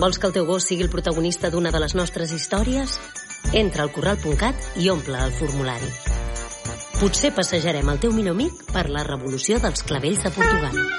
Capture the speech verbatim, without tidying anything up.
Vols que el teu gos sigui el protagonista d'una de les nostres històries? Entra al corral punt cat i omple el formulari. Potser passejarem el teu millor amic per la revolució dels clavells de Portugal.